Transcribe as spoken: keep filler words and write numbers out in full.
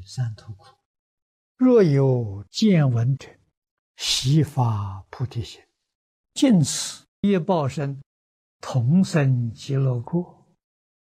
三途苦。若有见闻者，悉发菩提心，尽此业报身，同生极乐国。